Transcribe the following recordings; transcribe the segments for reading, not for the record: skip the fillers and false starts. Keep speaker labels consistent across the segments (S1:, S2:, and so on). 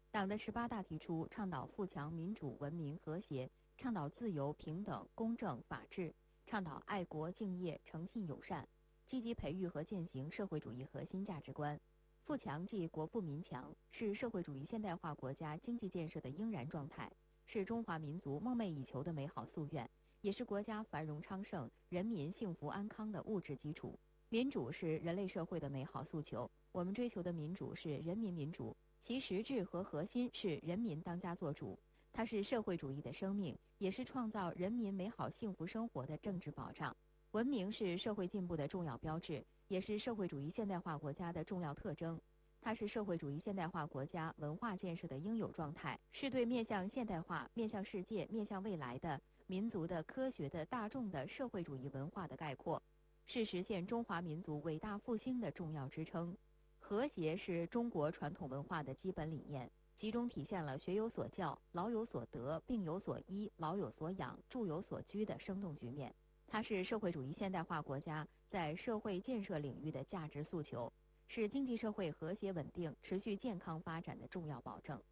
S1: 党的18大提出倡导富强、民主、文明、和谐，倡导自由、平等、公正、法治，倡导爱国、敬业、诚信、友善，积极培育和践行社会主义核心价值观。富强即国富民强，是社会主义现代化国家经济建设的应然状态，是中华民族梦寐以求的美好夙愿，也是国家繁荣昌盛、人民幸福安康的物质基础。民主是人类社会的美好诉求，我们追求的民主是人民民主，其实质和核心是人民当家作主，它是社会主义的生命，也是创造人民美好幸福生活的政治保障。文明是社会进步的重要标志，也是社会主义现代化国家的重要特征。它是社会主义现代化国家文化建设的应有状态，是对面向现代化、面向世界、面向未来的民族的、科学的、大众的社会主义文化的概括，是实现中华民族伟大复兴的重要支撑。和谐是中国传统文化的基本理念，其中体现了学有所教、老有所得、病有所医、老有所养、住有所居的生动局面。它是社会主义现代化国家在社会建设领域的价值诉求，是经济社会和谐稳定、持续健康发展的重要保证。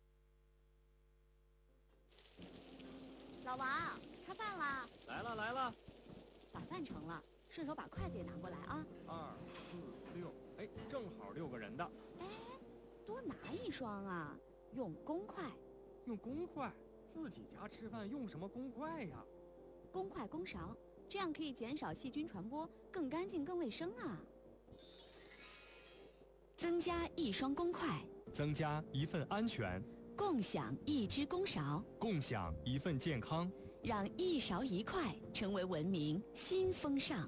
S2: 老王，开饭啦！
S3: 来了来了，
S2: 把饭盛了，顺手把筷子也拿过来啊。
S3: 2、4、6，哎，正好6个人的。
S2: 哎，多拿一双啊，用公筷。
S3: 用公筷？自己家吃饭用什么公筷呀？
S2: 公筷公勺，这样可以减少细菌传播，更干净更卫生啊。增加一双公筷，
S4: 增加一份安全，
S2: 共享一只公勺，
S4: 共享一份健康，
S2: 让一勺一筷成为文明新风尚。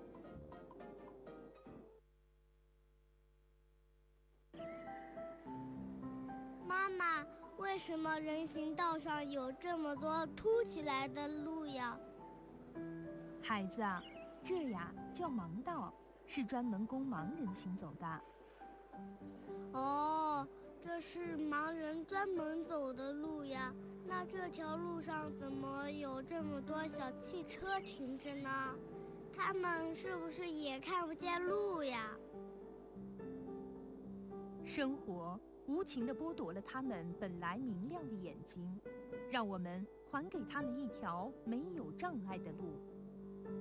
S5: 妈妈，为什么人行道上有这么多凸起来的路呀？
S6: 孩子啊，这呀叫盲道，是专门供盲人行走的。
S5: 哦，这是盲人专门走的路呀。那这条路上怎么有这么多小汽车停着呢？他们是不是也看不见路呀？
S6: 生活无情地剥夺了他们本来明亮的眼睛，让我们还给他们一条没有障碍的路。